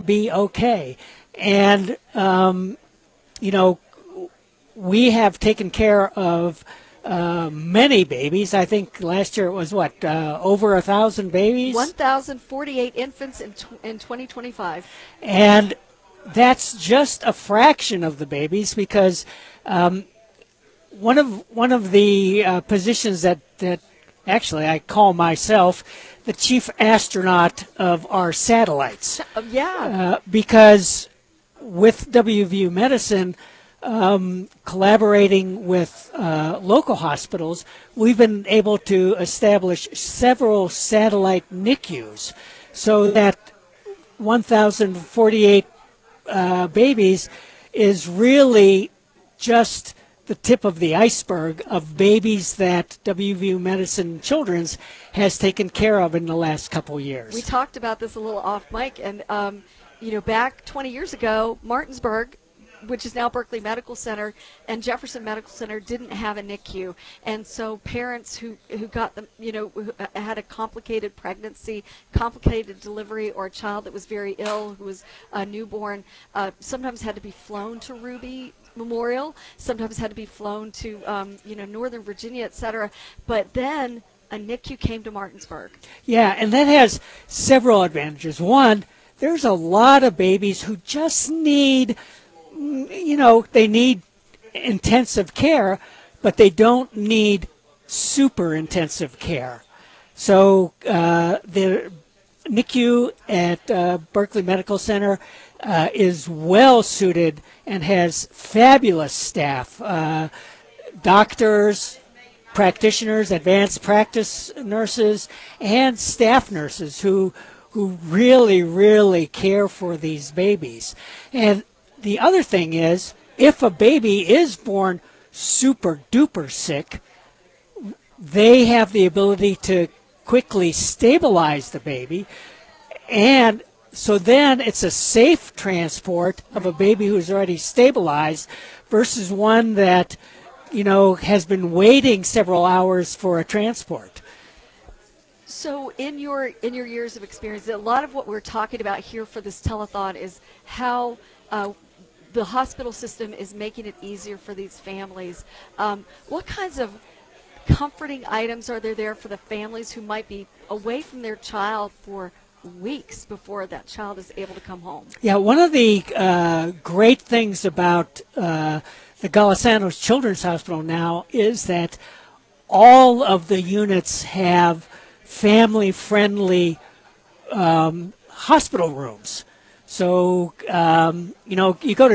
be okay. And, we have taken care of many babies. I think last year it was over 1,000 babies? 1,048 infants in 2025. And that's just a fraction of the babies, because one of the positions that actually I call myself the chief astronaut of our satellites. Because with WVU Medicine, collaborating with local hospitals, we've been able to establish several satellite NICUs, so that 1,048 babies is really just the tip of the iceberg of babies that WVU Medicine Children's has taken care of in the last couple years. We talked about this a little off mic, and back 20 years ago, Martinsburg, which is now Berkeley Medical Center, and Jefferson Medical Center didn't have a NICU. And so parents who got them, who had a complicated pregnancy, complicated delivery, or a child that was very ill, who was a newborn, sometimes had to be flown to Ruby Memorial, sometimes had to be flown to, Northern Virginia, et cetera. But then a NICU came to Martinsburg. Yeah, and that has several advantages. One, there's a lot of babies who just need, they need intensive care, but they don't need super intensive care. So the NICU at Berkeley Medical Center is well suited and has fabulous staff, doctors, practitioners, advanced practice nurses, and staff nurses who really, really care for these babies. And the other thing is, if a baby is born super duper sick, they have the ability to quickly stabilize the baby, and so then it's a safe transport of a baby who's already stabilized versus one that, has been waiting several hours for a transport. So in your years of experience, a lot of what we're talking about here for this telethon is how the hospital system is making it easier for these families. What kinds of comforting items are there for the families who might be away from their child for weeks before that child is able to come home? Yeah, one of the great things about the Golisano Children's Hospital now is that all of the units have family-friendly hospital rooms. So, you go to